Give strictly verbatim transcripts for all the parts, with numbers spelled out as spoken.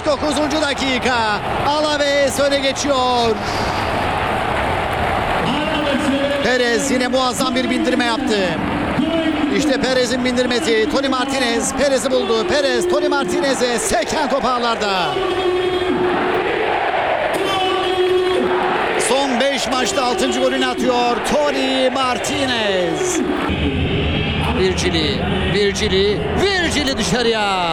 dokuzuncu dakika. Alaves öne geçiyor. Perez yine muazzam bir bindirme yaptı. İşte Perez'in bindirmesi. Tony Martinez Perez'i buldu. Perez Tony Martinez'e seken top ağlarda. Son beş maçta altıncı golünü atıyor Tony Martinez. Virgili, Virgili, Virgili dışarıya.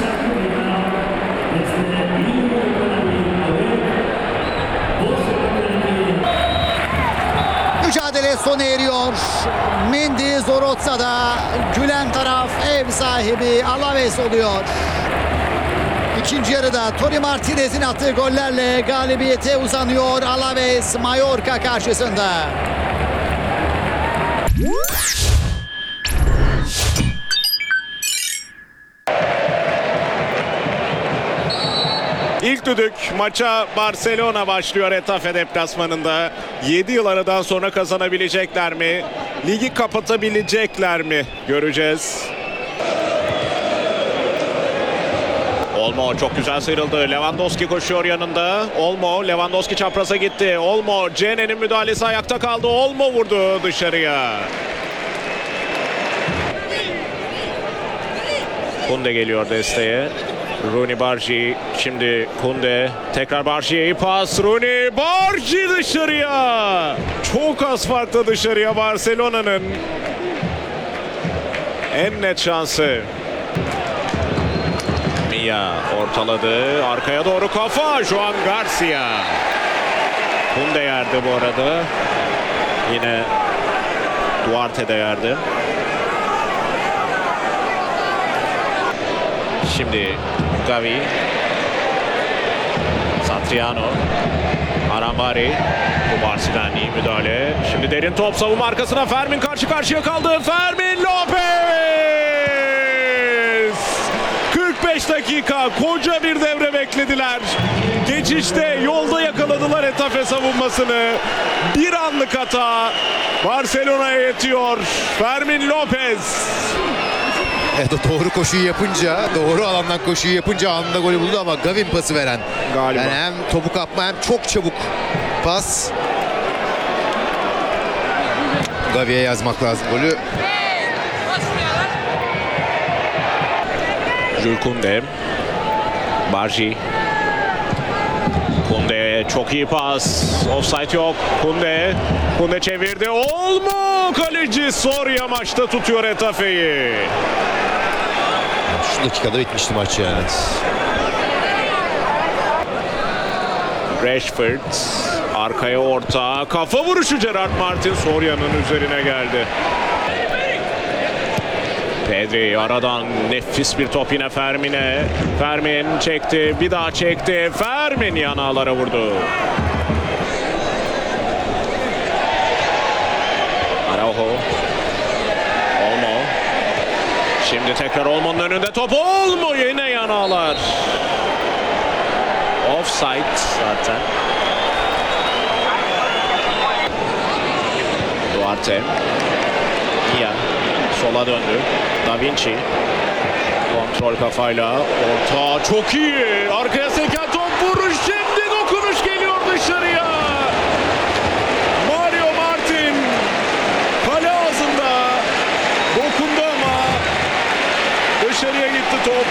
Mücadele sona eriyor. Mendy Zorotsa'da gülen taraf ev sahibi Alaves oluyor. İkinci yarıda Tony Martinez'in attığı gollerle galibiyete uzanıyor Alaves Mallorca karşısında. İlk düdük maça Barcelona başlıyor Getafe deplasmanında. yedi yıl aradan sonra kazanabilecekler mi? Ligi kapatabilecekler mi? Göreceğiz. Olmo çok güzel sıyrıldı. Lewandowski koşuyor yanında. Olmo, Lewandowski çapraza gitti. Olmo, Cene'nin müdahalesi ayakta kaldı. Olmo vurdu dışarıya. Kunde geliyor desteğe. Rooney Bargi, şimdi Kunde, tekrar Bargi'ye iyi pas. Rooney Bargi dışarıya. Çok az farklı dışarıya Barcelona'nın en net şansı. Mia ortaladı. Arkaya doğru kafa. Joan Garcia. Kunde yerde bu arada. Yine Duarte de yerde. Şimdi Gavi. Satriano. Arambari. Bu Barcelona iyi müdahale. Şimdi derin top savunma arkasına. Fermin karşı karşıya kaldı. Fermin Lopez. kırk beş dakika koca bir devre beklediler. Geçişte yolda yakaladılar Getafe savunmasını. Bir anlık hata Barcelona'ya yetiyor. Fermin Lopez. Evet, doğru koşuyu yapınca, doğru alandan koşuyu yapınca anında golü buldu ama Gavin pası veren. Galiba. Yani hem topu kapma hem çok çabuk pas. Gavi'ye yazmak lazım golü. Jules Kunde. Bargi. Kunde çok iyi pas. Offside yok. Kunde. Kunde çevirdi. Olmo kaleci Soria maçta tutuyor Getafe'yi. Şu dakikada bitmişti maç yani. Rashford. Arkaya orta. Kafa vuruşu Gerard Martin Soria'nın üzerine geldi. Pedri aradan nefis bir top yine Fermin'e. Fermin çekti, bir daha çekti. Fermin yanağlara vurdu. Araujo. Olmo. Şimdi tekrar Olmo'nun önünde top. Olmo yine yanağlar. Offside zaten. Duarte. Mia. Sola döndü. Da Vinci. Kontrol kafayla. Orta çok iyi. Arkaya seken top vuruş. Şimdi dokunuş geliyor dışarıya. Mario Martin. Kale ağzında. Dokundu ama dışarıya gitti top.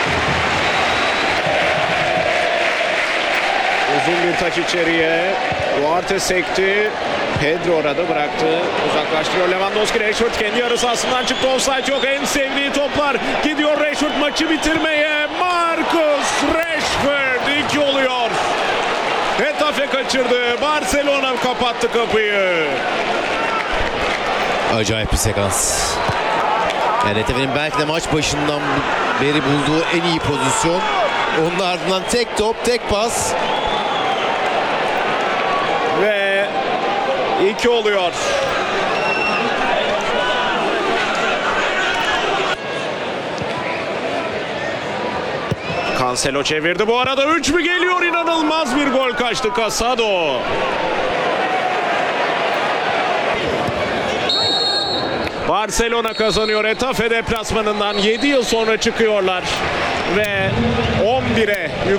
Uzun bir taç içeriye. Duarte sekti. Pedro orada bıraktı. Uzaklaştırıyor Lewandowski. Rashford kendi yarı sahasından çıktı. Offside yok. En sevdiği toplar. Gidiyor Rashford maçı bitirmeye. Marcus Rashford iki oluyor. Getafe kaçırdı. Barcelona kapattı kapıyı. Acayip bir sekans. Yani Getafe'nin belki de maç başından beri bulduğu en iyi pozisyon. Onun ardından tek top, tek pas. Ve iki oluyor. Cancelo çevirdi bu arada. üç mü geliyor? İnanılmaz bir gol kaçtı Casado. Barcelona kazanıyor. Getafe deplasmanından yedi yıl sonra çıkıyorlar ve on bire